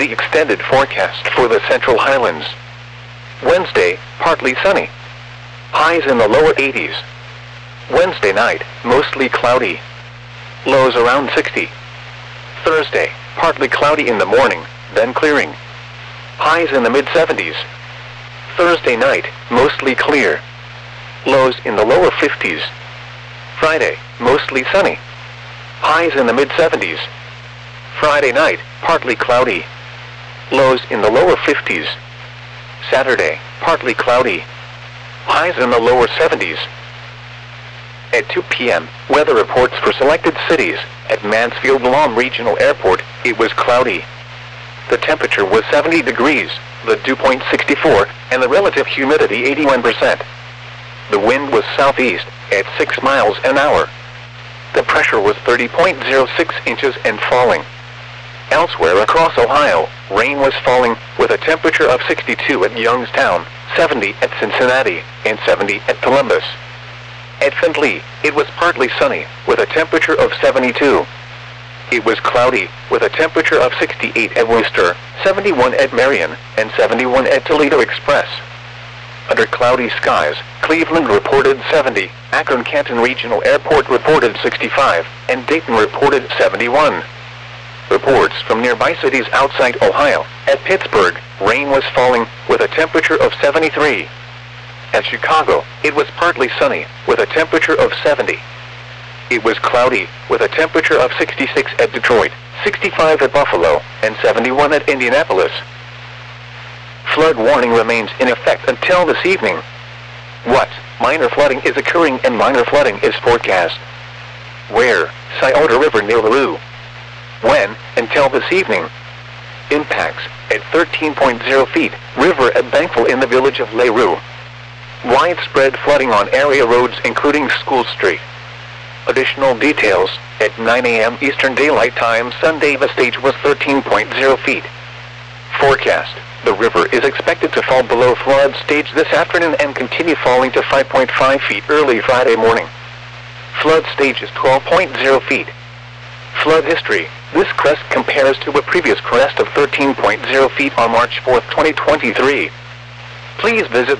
The extended forecast for the Central Highlands. Wednesday, partly sunny. Highs in the lower 80s. Wednesday night, mostly cloudy. Lows around 60. Thursday, partly cloudy in the morning, then clearing. Highs in the mid-70s. Thursday night, mostly clear. Lows in the lower 50s. Friday, mostly sunny. Highs in the mid-70s. Friday night, partly cloudy. Lows in the lower 50s. Saturday, partly cloudy. Highs in the lower 70s. At 2 p.m., weather reports for selected cities. At Mansfield-Lam Regional Airport, it was cloudy. The temperature was 70 degrees, the dew point 64, and the relative humidity 81%. The wind was southeast, at 6 miles an hour. The pressure was 30.06 inches and falling. Elsewhere across Ohio, rain was falling, with a temperature of 62 at Youngstown, 70 at Cincinnati, and 70 at Columbus. At Findlay, it was partly sunny, with a temperature of 72. It was cloudy, with a temperature of 68 at Worcester, 71 at Marion, and 71 at Toledo Express. Under cloudy skies, Cleveland reported 70, Akron-Canton Regional Airport reported 65, and Dayton reported 71. Reports from nearby cities outside Ohio. At Pittsburgh, rain was falling, with a temperature of 73. At Chicago, it was partly sunny, with a temperature of 70. It was cloudy, with a temperature of 66 at Detroit, 65 at Buffalo, and 71 at Indianapolis. Flood warning remains in effect until this evening. What? Minor flooding is occurring and minor flooding is forecast. Where? Scioto River near LaRue. When? Until this evening. Impacts, at 13.0 feet, river at Bankville in the village of LaRue. Widespread flooding on area roads including School Street. Additional details, at 9 a.m. Eastern Daylight Time Sunday the stage was 13.0 feet. Forecast, the river is expected to fall below flood stage this afternoon and continue falling to 5.5 feet early Friday morning. Flood stage is 12.0 feet. Flood history, this crest compares to a previous crest of 13.0 feet on March 4, 2023. Please visit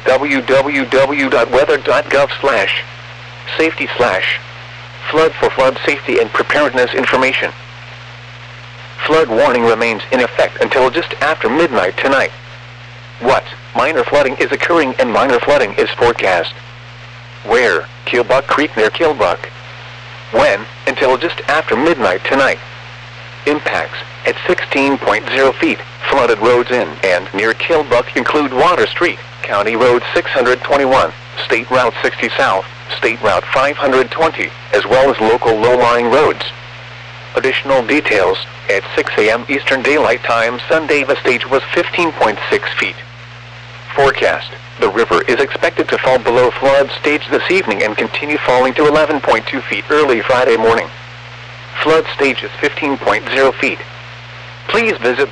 www.weather.gov/safety/flood for flood safety and preparedness information. Flood warning remains in effect until just after midnight tonight. What? Minor flooding is occurring and minor flooding is forecast. Where? Killbuck Creek near Killbuck. When? Until just after midnight tonight. Impacts, at 16.0 feet, flooded roads in and near Killbuck include Water Street, County Road 621, State Route 60 South, State Route 520, as well as local low-lying roads. Additional details, at 6 a.m. Eastern Daylight Time Sunday the stage was 15.6 feet. Forecast, the river is expected to fall below flood stage this evening and continue falling to 11.2 feet early Friday morning. Flood stage is 15.0 feet. Please visit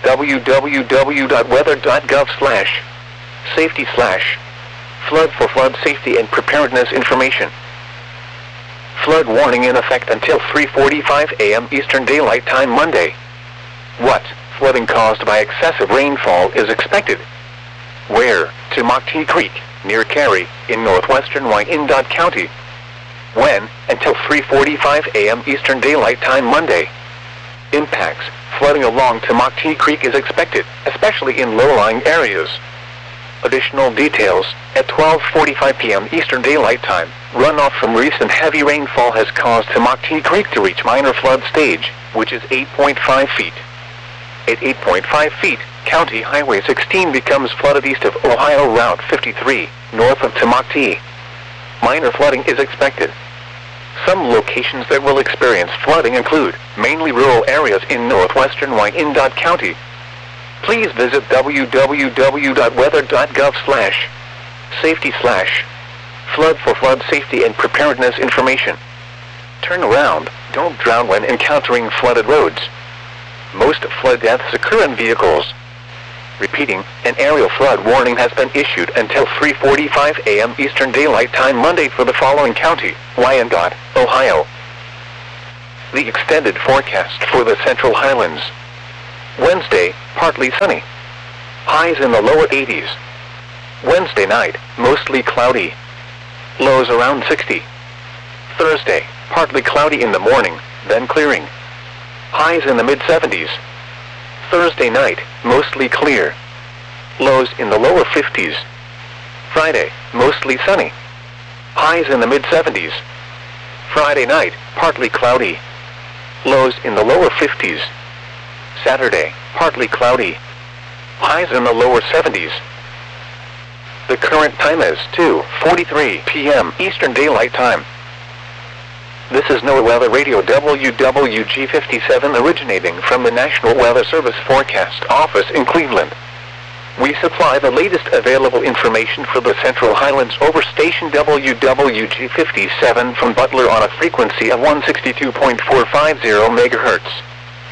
www.weather.gov/safety/flood for flood safety and preparedness information. Flood warning in effect until 3:45 a.m. Eastern Daylight Time Monday. What? Flooding caused by excessive rainfall is expected. Where? Tamaqui Creek, near Cary, in northwestern Wyandotte County. When? Until 3:45 a.m. Eastern Daylight Time Monday. Impacts, flooding along Tamaqui Creek is expected, especially in low-lying areas. Additional details, at 12:45 p.m. Eastern Daylight Time, runoff from recent heavy rainfall has caused Tamaqui Creek to reach minor flood stage, which is 8.5 feet. At 8.5 feet, County Highway 16 becomes flooded east of Ohio Route 53, north of Tamaqui. Minor flooding is expected. Some locations that will experience flooding include mainly rural areas in northwestern Wyandotte County. Please visit www.weather.gov/safety/flood for flood safety and preparedness information. Turn around, don't drown when encountering flooded roads. Most flood deaths occur in vehicles. Repeating, an aerial flood warning has been issued until 3:45 a.m. Eastern Daylight Time Monday for the following county: Wyandotte, Ohio. The extended forecast for the Central Highlands. Wednesday, partly sunny. Highs in the lower 80s. Wednesday night, mostly cloudy. Lows around 60. Thursday, partly cloudy in the morning, then clearing. Highs in the mid-70s. Thursday night, mostly clear. Lows in the lower 50s. Friday, mostly sunny. Highs in the mid-70s. Friday night, partly cloudy. Lows in the lower 50s. Saturday, partly cloudy. Highs in the lower 70s. The current time is 2:43 p.m. Eastern Daylight Time. This is NOAA Weather Radio WWG57 originating from the National Weather Service Forecast Office in Cleveland. We supply the latest available information for the Central Highlands over station WWG57 from Butler on a frequency of 162.450 MHz.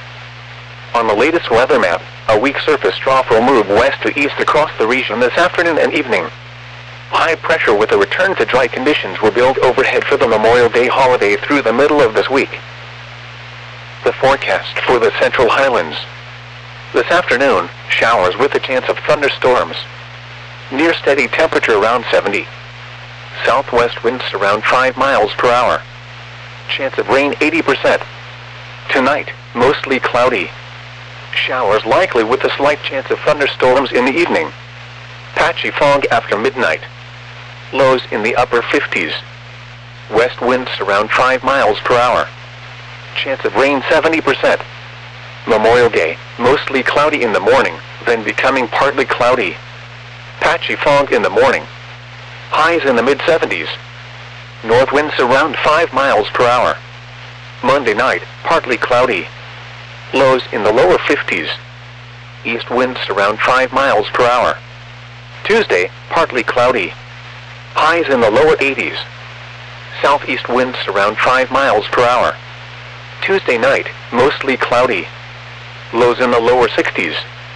On the latest weather map, a weak surface trough will move west to east across the region this afternoon and evening. High pressure with a return to dry conditions will build overhead for the Memorial Day holiday through the middle of this week. The forecast for the Central Highlands. This afternoon, showers with a chance of thunderstorms. Near steady temperature around 70. Southwest winds around 5 miles per hour. Chance of rain 80%. Tonight, mostly cloudy. Showers likely with a slight chance of thunderstorms in the evening. Patchy fog after midnight. Lows in the upper 50s. West winds around 5 miles per hour. Chance of rain 70%. Memorial Day, mostly cloudy in the morning, then becoming partly cloudy. Patchy fog in the morning. Highs in the mid-70s. North winds around 5 miles per hour. Monday night, partly cloudy. Lows in the lower 50s. East winds around 5 miles per hour. Tuesday, partly cloudy. Highs in the lower 80s. Southeast winds around 5 miles per hour. Tuesday night, mostly cloudy. Lows in the lower 60s.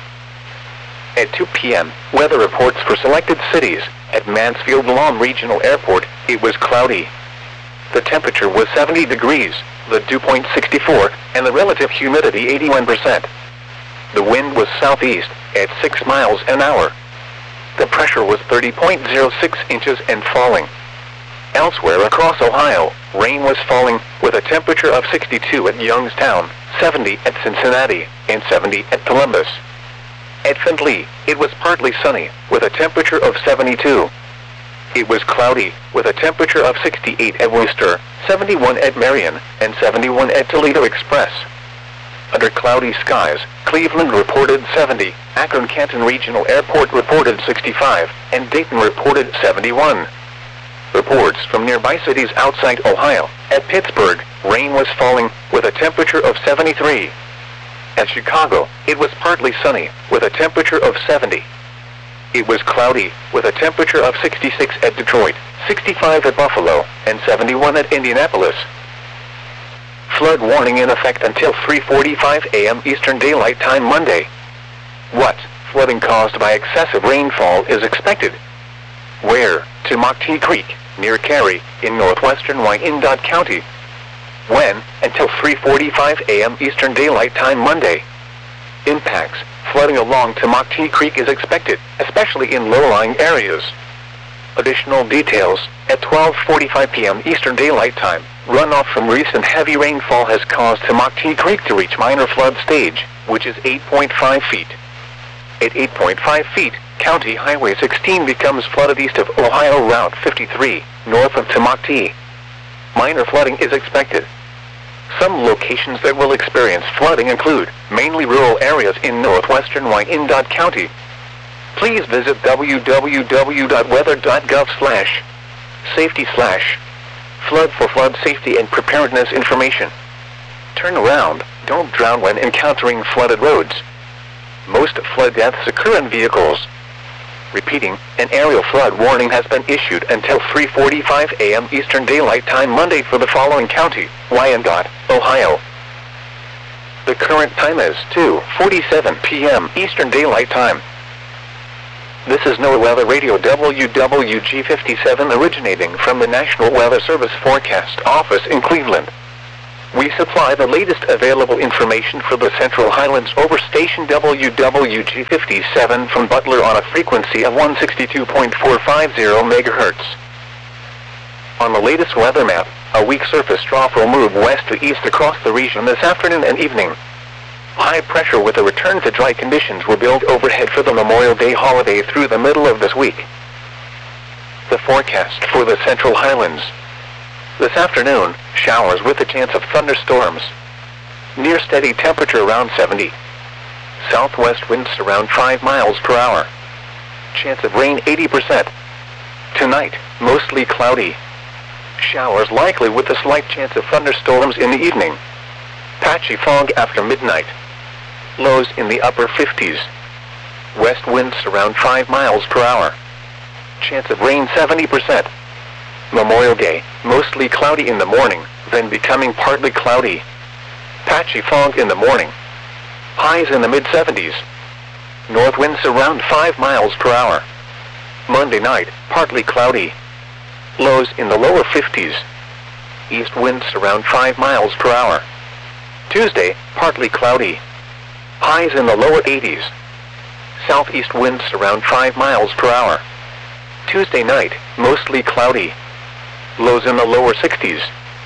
At 2 p.m., weather reports for selected cities. At Mansfield-Lom Regional Airport, it was cloudy. The temperature was 70 degrees, the dew point 64, and the relative humidity 81%. The wind was southeast, at 6 miles an hour. The pressure was 30.06 inches and falling. Elsewhere across Ohio, rain was falling, with a temperature of 62 at Youngstown, 70 at Cincinnati, and 70 at Columbus. At Findlay, it was partly sunny, with a temperature of 72. It was cloudy, with a temperature of 68 at Worcester, 71 at Marion, and 71 at Toledo Express. Under cloudy skies, Cleveland reported 70, Akron-Canton Regional Airport reported 65, and Dayton reported 71. Reports from nearby cities outside Ohio. At Pittsburgh, rain was falling, with a temperature of 73. At Chicago, it was partly sunny, with a temperature of 70. It was cloudy, with a temperature of 66 at Detroit, 65 at Buffalo, and 71 at Indianapolis. Flood warning in effect until 3:45 a.m. Eastern Daylight Time Monday. What flooding caused by excessive rainfall is expected? Where? To Mocktea Creek, near Cary, in northwestern Wyandotte County. When? Until 3:45 a.m. Eastern Daylight Time Monday. Impacts. Flooding along Mocktea Creek is expected, especially in low-lying areas. Additional details. At 12:45 p.m. Eastern Daylight Time, runoff from recent heavy rainfall has caused Mocktea Creek to reach minor flood stage, which is 8.5 feet. At 8.5 feet, County Highway 16 becomes flooded east of Ohio Route 53, north of Mocktea. Minor flooding is expected. Some locations that will experience flooding include mainly rural areas in northwestern Wyandotte County. Please visit www.weather.gov/safety/flood for flood safety and preparedness information. Turn around, don't drown when encountering flooded roads. Most flood deaths occur in vehicles. Repeating, an aerial flood warning has been issued until 3:45 a.m. Eastern Daylight Time Monday for the following county: Wyandotte, Ohio. The current time is 2:47 p.m. Eastern Daylight Time. This is NOAA Weather Radio WWG57 originating from the National Weather Service Forecast Office in Cleveland. We supply the latest available information for the Central Highlands over station WWG57 from Butler on a frequency of 162.450 MHz. On the latest weather map, a weak surface trough will move west to east across the region this afternoon and evening. High pressure with a return to dry conditions will build overhead for the Memorial Day holiday through the middle of this week. The forecast for the Central Highlands. This afternoon, showers with a chance of thunderstorms. Near steady temperature around 70. Southwest winds around 5 miles per hour. Chance of rain 80%. Tonight, mostly cloudy. Showers likely with a slight chance of thunderstorms in the evening. Patchy fog after midnight. Lows in the upper 50s. West winds around 5 miles per hour. Chance of rain 70%. Memorial Day, mostly cloudy in the morning, then becoming partly cloudy. Patchy fog in the morning. Highs in the mid-70s. North winds around 5 miles per hour. Monday night, partly cloudy. Lows in the lower 50s. East winds around 5 miles per hour. Tuesday, partly cloudy. Highs in the lower 80s. Southeast winds around 5 miles per hour. Tuesday night, mostly cloudy. Lows in the lower 60s.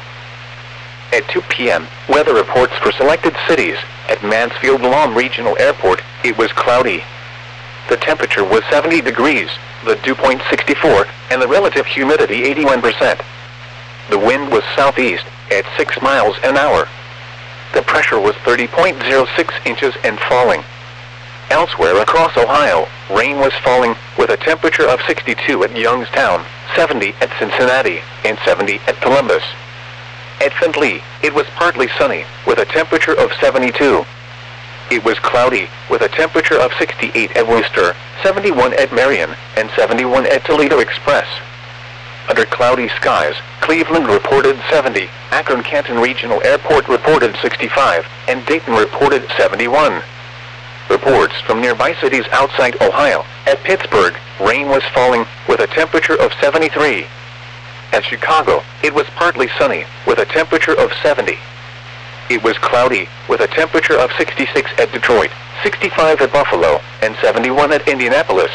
At 2 p.m., weather reports for selected cities. At Mansfield-Lam Regional Airport, it was cloudy. The temperature was 70 degrees, the dew point 64, and the relative humidity 81%. The wind was southeast, at 6 miles an hour. The pressure was 30.06 inches and falling. Elsewhere across Ohio, rain was falling, with a temperature of 62 at Youngstown, 70 at Cincinnati, and 70 at Columbus. At Findlay, it was partly sunny, with a temperature of 72. It was cloudy, with a temperature of 68 at Worcester, 71 at Marion, and 71 at Toledo Express. Under cloudy skies, Cleveland reported 70, Akron-Canton Regional Airport reported 65, and Dayton reported 71. Reports from nearby cities outside Ohio. At Pittsburgh, rain was falling, with a temperature of 73. At Chicago, it was partly sunny, with a temperature of 70. It was cloudy, with a temperature of 66 at Detroit, 65 at Buffalo, and 71 at Indianapolis.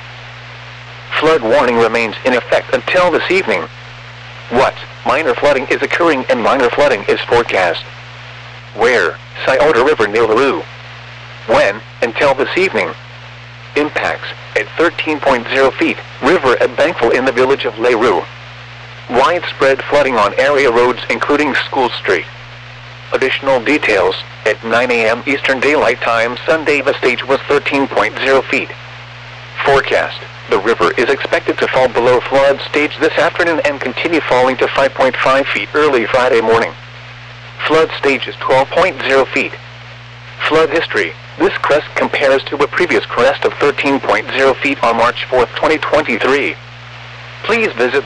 Flood warning remains in effect until this evening. What? Minor flooding is occurring and minor flooding is forecast. Where? Scioto River near LaRue. When? Until this evening. Impacts, at 13.0 feet, river at Bankville in the village of LaRue. Widespread flooding on area roads including School Street. Additional details, at 9 a.m. Eastern Daylight Time Sunday the stage was 13.0 feet. Forecast, the river is expected to fall below flood stage this afternoon and continue falling to 5.5 feet early Friday morning. Flood stage is 12.0 feet. Flood history. This crest compares to a previous crest of 13.0 feet on March 4, 2023. Please visit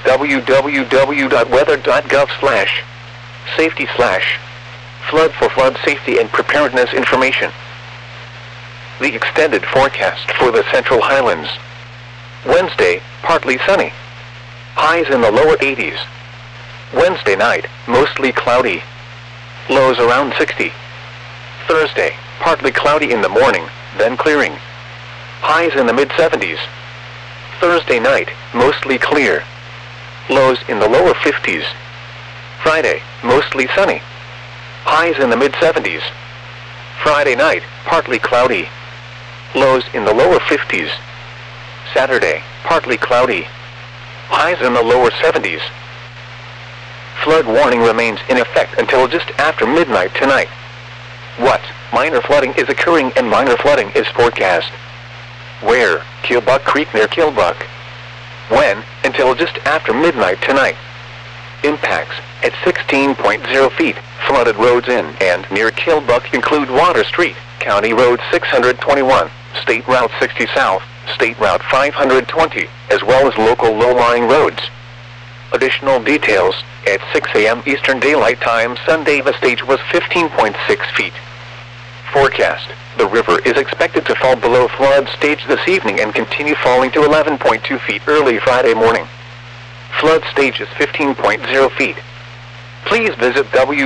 www.weather.gov/safety/flood for flood safety and preparedness information. The extended forecast for the Central Highlands. Wednesday, partly sunny. Highs in the lower 80s. Wednesday night, mostly cloudy. Lows around 60. Thursday, partly cloudy in the morning, then clearing. Highs in the mid-70s. Thursday night, mostly clear. Lows in the lower 50s. Friday, mostly sunny. Highs in the mid-70s. Friday night, partly cloudy. Lows in the lower 50s. Saturday, partly cloudy. Highs in the lower 70s. Flood warning remains in effect until just after midnight tonight. What? Minor flooding is occurring and minor flooding is forecast. Where? Killbuck Creek near Killbuck. When? Until just after midnight tonight. Impacts, at 16.0 feet, flooded roads in and near Killbuck include Water Street, County Road 621, State Route 60 South, State Route 520, as well as local low-lying roads. Additional details, at 6 a.m. Eastern Daylight Time Sunday the stage was 15.6 feet. Forecast, the river is expected to fall below flood stage this evening and continue falling to 11.2 feet early Friday morning. Flood stage is 15.0 feet. please visit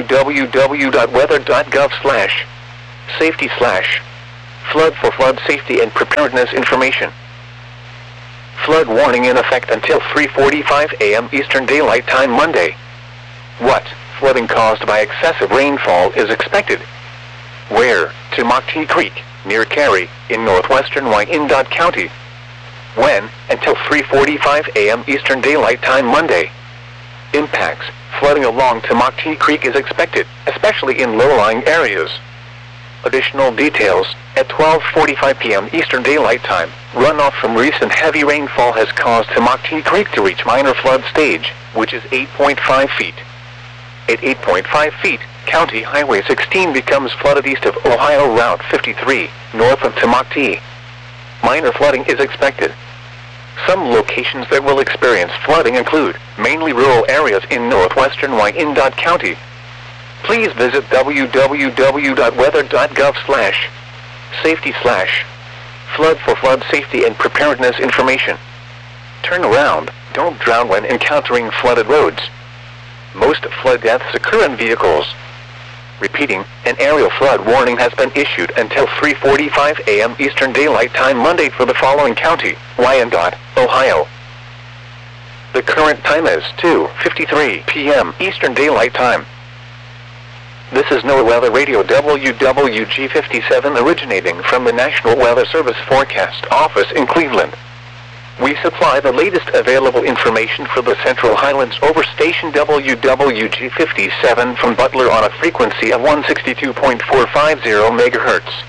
www.weather.gov/safety/flood for flood safety and preparedness information. Flood warning in effect until 3:45 a.m. Eastern Daylight Time Monday. What flooding caused by excessive rainfall is expected? Where? Tamaki Creek, near Cary, in northwestern Wyandotte County. When? Until 3:45 a.m. Eastern Daylight Time Monday. Impacts. Flooding along Tamaki Creek is expected, especially in low-lying areas. Additional details. At 12:45 p.m. Eastern Daylight Time, runoff from recent heavy rainfall has caused Tamaki Creek to reach minor flood stage, which is 8.5 feet. At 8.5 feet, County Highway 16 becomes flooded east of Ohio Route 53, north of Tamaki. Minor flooding is expected. Some locations that will experience flooding include mainly rural areas in northwestern Wyandotte County. Please visit www.weather.gov/safety/flood for flood safety and preparedness information. Turn around. Don't drown when encountering flooded roads. Most flood deaths occur in vehicles. Repeating, an aerial flood warning has been issued until 3:45 a.m. Eastern Daylight Time Monday for the following county: Wyandotte, Ohio. The current time is 2:53 p.m. Eastern Daylight Time. This is NOAA Weather Radio WWG57 originating from the National Weather Service Forecast Office in Cleveland. We supply the latest available information for the Central Highlands over station WWG57 from Butler on a frequency of 162.450 MHz.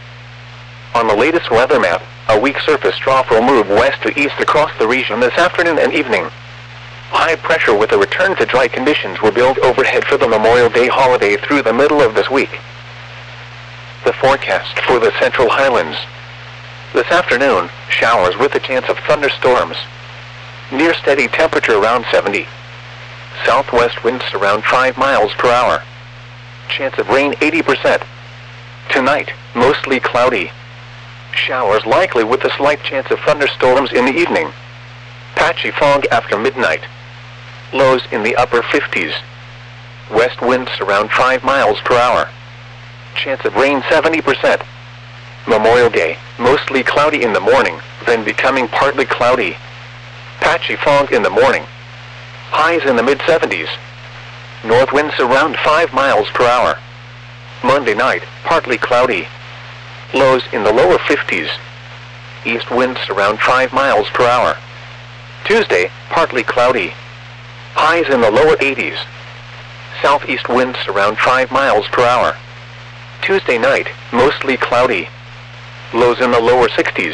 On the latest weather map, a weak surface trough will move west to east across the region this afternoon and evening. High pressure with a return to dry conditions will build overhead for the Memorial Day holiday through the middle of this week. The forecast for the Central Highlands. This afternoon, showers with a chance of thunderstorms. Near steady temperature around 70. Southwest winds around 5 miles per hour. Chance of rain 80%. Tonight, mostly cloudy. Showers likely with a slight chance of thunderstorms in the evening. Patchy fog after midnight. Lows in the upper 50s. West winds around 5 miles per hour. Chance of rain 70%. Memorial Day, mostly cloudy in the morning, then becoming partly cloudy. Patchy fog in the morning. Highs in the mid-70s. North winds around 5 miles per hour. Monday night, partly cloudy. Lows in the lower 50s. East winds around 5 miles per hour. Tuesday, partly cloudy. Highs in the lower 80s. Southeast winds around 5 miles per hour. Tuesday night, mostly cloudy. Lows in the lower 60s.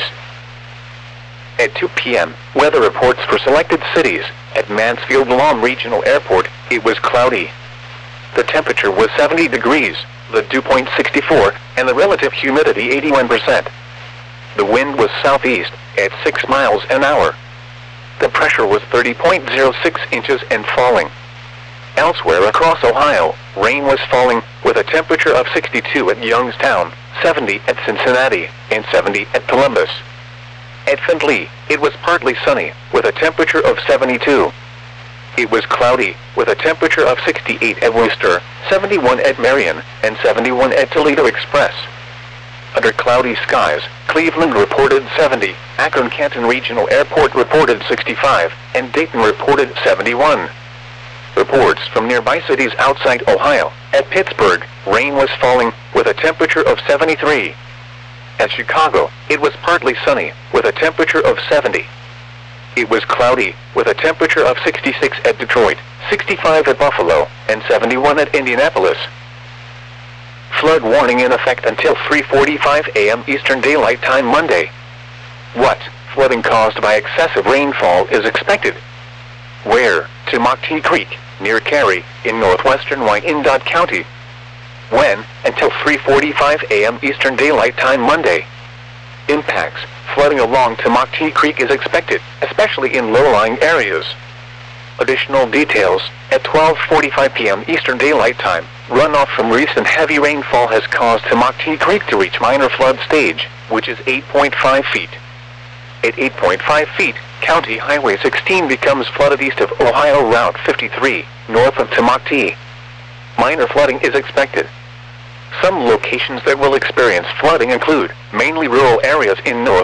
At 2 p.m., weather reports for selected cities. At Mansfield-Lom Regional Airport, it was cloudy. The temperature was 70 degrees, the dew point 64, and the relative humidity 81%. The wind was southeast, at 6 miles an hour. The pressure was 30.06 inches and falling. Elsewhere across Ohio, rain was falling, with a temperature of 62 at Youngstown, 70 at Cincinnati, and 70 at Columbus. At Findlay, it was partly sunny, with a temperature of 72. It was cloudy, with a temperature of 68 at Worcester, 71 at Marion, and 71 at Toledo Express. Under cloudy skies, Cleveland reported 70, Akron-Canton Regional Airport reported 65, and Dayton reported 71. Reports from nearby cities outside Ohio. At Pittsburgh, rain was falling, with a temperature of 73. At Chicago, it was partly sunny, with a temperature of 70. It was cloudy, with a temperature of 66 at Detroit, 65 at Buffalo, and 71 at Indianapolis. Flood warning in effect until 3:45 a.m. Eastern Daylight Time Monday. What flooding caused by excessive rainfall is expected? Where? Tamaki Creek, near Cary, in northwestern Wyandotte County. When? Until 3:45 a.m. Eastern Daylight Time Monday. Impacts. Flooding along Tamaki Creek is expected, especially in low-lying areas. Additional details. At 12:45 p.m. Eastern Daylight Time, runoff from recent heavy rainfall has caused Tamaki Creek to reach minor flood stage, which is 8.5 feet. At 8.5 feet, County Highway 16 becomes flooded east of Ohio Route 53, north of Tamaki. Minor flooding is expected. Some locations that will experience flooding include mainly rural areas in North